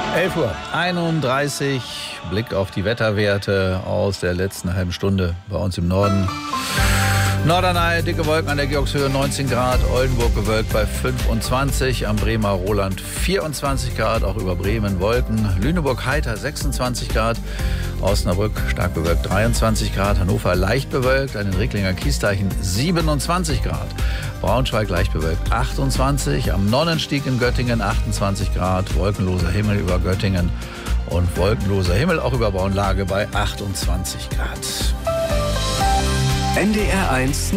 11:31 Uhr, Blick auf die Wetterwerte aus der letzten halben Stunde bei uns im Norden. Norderney, dicke Wolken an der Georgshöhe 19 Grad, Oldenburg bewölkt bei 25, am Bremer Roland 24 Grad, auch über Bremen Wolken, Lüneburg heiter 26 Grad, Osnabrück stark bewölkt 23 Grad, Hannover leicht bewölkt, an den Ricklinger Kiesteichen 27 Grad, Braunschweig leicht bewölkt 28, am Nonnenstieg in Göttingen 28 Grad, wolkenloser Himmel über Göttingen und wolkenloser Himmel auch über Braunlage bei 28 Grad. NDR 1